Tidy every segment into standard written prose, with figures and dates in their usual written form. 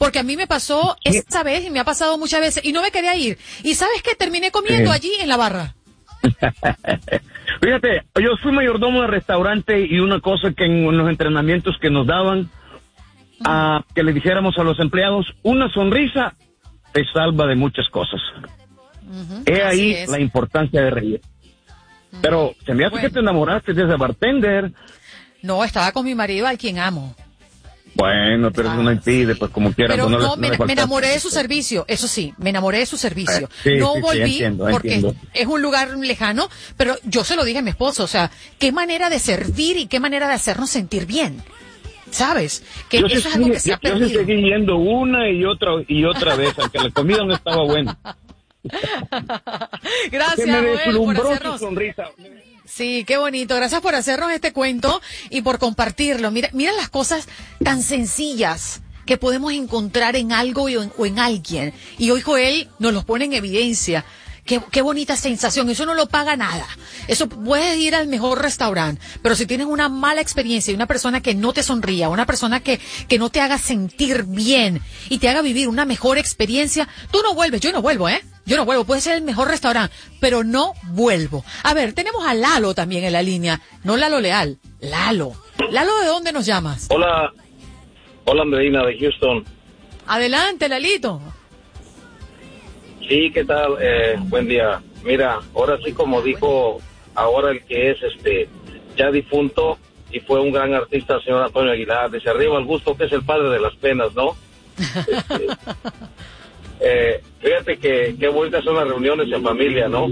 Porque a mí me pasó esa vez y me ha pasado muchas veces y no me quería ir. ¿Y sabes qué? Terminé comiendo allí en la barra. Fíjate, yo fui mayordomo de restaurante y una cosa que en los entrenamientos que nos daban, que le dijéramos a los empleados, una sonrisa te salva de muchas cosas. He ahí la importancia de reír. Pero se me hace que te enamoraste de ese bartender. No, estaba con mi marido, al quien amo. Bueno, pero eso no impide, pues como quiera. Pero pues, no, me enamoré de su servicio, eso sí, me enamoré de su servicio. No volví porque es un lugar lejano, pero yo se lo dije a mi esposo, o sea, qué manera de servir y qué manera de hacernos sentir bien. ¿Sabes? Que yo eso es algo que se ha perdido. Yo seguí yendo una y otra vez, aunque la comida no estaba buena. Gracias, Joel, por hacernos... sonrisa. Sí, qué bonito. Gracias por hacernos este cuento y por compartirlo. Mira las cosas tan sencillas que podemos encontrar en algo o en alguien. Y hoy Joel nos los pone en evidencia. Qué bonita sensación. Eso no lo paga nada. Eso puedes ir al mejor restaurante, pero si tienes una mala experiencia y una persona que no te sonría, una persona que no te haga sentir bien y te haga vivir una mejor experiencia, tú no vuelves. Yo no vuelvo, Yo no vuelvo. Puede ser el mejor restaurante, pero no vuelvo. A ver, tenemos a Lalo también en la línea. No Lalo Leal, Lalo. Lalo, ¿de dónde nos llamas? Hola, Andreina, de Houston. Adelante, Lalito. Sí, ¿qué tal? Buen día. Mira, ahora sí, como dijo ahora el que es ya difunto y fue un gran artista, el señor Antonio Aguilar, dice arriba el gusto, que es el padre de las penas, ¿no? Fíjate que qué bonitas son las reuniones en familia, ¿no?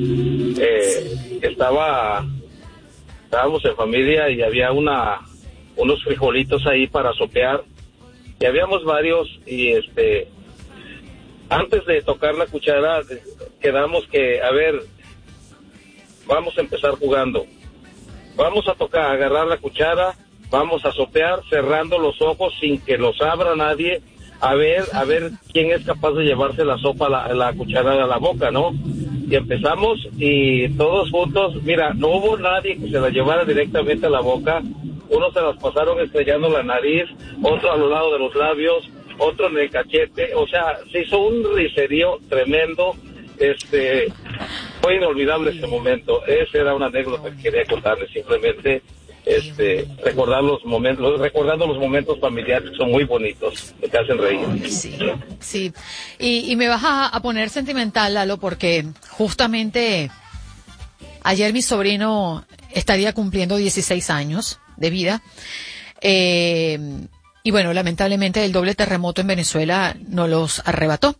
Estábamos en familia y había unos frijolitos ahí para sopear y habíamos varios y antes de tocar la cuchara quedamos que, a ver, vamos a empezar jugando, vamos a agarrar la cuchara, vamos a sopear cerrando los ojos sin que los abra nadie, a ver quién es capaz de llevarse la sopa, la cuchara a la boca, ¿no? Y empezamos y todos juntos, mira, no hubo nadie que se la llevara directamente a la boca, unos se las pasaron estrellando la nariz, otro a lo lado de los labios, otro en el cachete, o sea, se hizo un riserío tremendo, fue inolvidable ese momento. Esa era una anécdota que quería contarles, simplemente recordando los momentos familiares que son muy bonitos, que te hacen reír. Sí. Y me vas a poner sentimental, Lalo, porque justamente ayer mi sobrino estaría cumpliendo 16 años de vida. Y bueno, lamentablemente el doble terremoto en Venezuela nos los arrebató.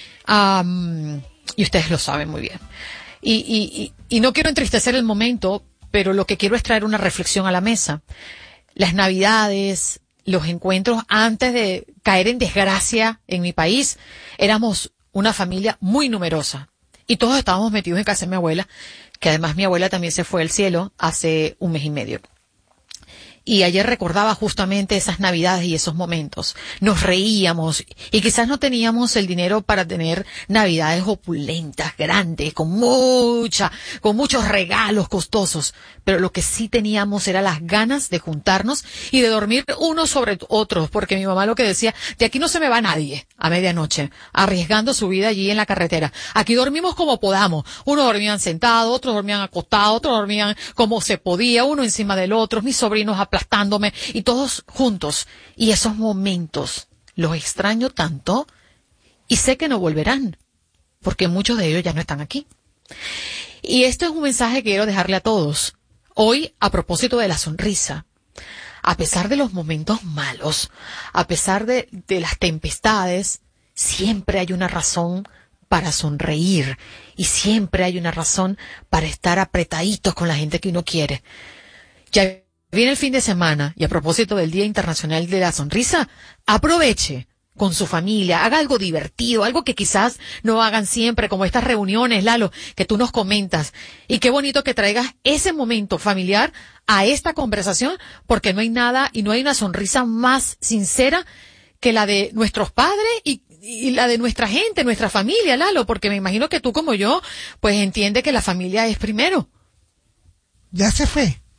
Y ustedes lo saben muy bien. Y no quiero entristecer el momento, pero lo que quiero es traer una reflexión a la mesa. Las Navidades, los encuentros antes de caer en desgracia en mi país, éramos una familia muy numerosa. Y todos estábamos metidos en casa de mi abuela, que además mi abuela también se fue al cielo hace 1 mes y medio. Y ayer recordaba justamente esas Navidades y esos momentos. Nos reíamos y quizás no teníamos el dinero para tener Navidades opulentas, grandes, con muchos regalos costosos. Pero lo que sí teníamos era las ganas de juntarnos y de dormir unos sobre otros, porque mi mamá lo que decía, de aquí no se me va nadie a medianoche, arriesgando su vida allí en la carretera. Aquí dormimos como podamos. Unos dormían sentados, otros dormían acostados, otros dormían como se podía, uno encima del otro, mis sobrinos aplastándome y todos juntos. Y esos momentos los extraño tanto y sé que no volverán, porque muchos de ellos ya no están aquí. Y esto es un mensaje que quiero dejarle a todos. Hoy, a propósito de la sonrisa, a pesar de los momentos malos, a pesar de las tempestades, siempre hay una razón para sonreír y siempre hay una razón para estar apretaditos con la gente que uno quiere. Ya viene el fin de semana y a propósito del Día Internacional de la Sonrisa, aproveche con su familia, haga algo divertido, algo que quizás no hagan siempre, como estas reuniones, Lalo, que tú nos comentas. Y qué bonito que traigas ese momento familiar a esta conversación, porque no hay nada y no hay una sonrisa más sincera que la de nuestros padres y la de nuestra gente, nuestra familia, Lalo, porque me imagino que tú como yo, pues entiende que la familia es primero. Ya se fue.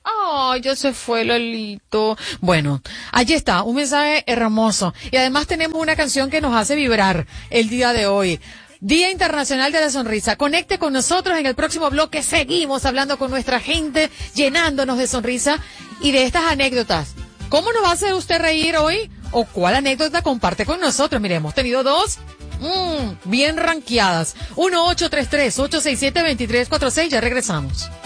Ay, ya se fue Lolito. Bueno, allí está, un mensaje hermoso. Y además tenemos una canción que nos hace vibrar el día de hoy. Día Internacional de la Sonrisa. Conecte con nosotros en el próximo bloque. Seguimos hablando con nuestra gente, llenándonos de sonrisa y de estas anécdotas. ¿Cómo nos va a hacer usted reír hoy? ¿O cuál anécdota comparte con nosotros? Mire, hemos tenido dos bien rankeadas. 1-833-867-2346. Ya regresamos.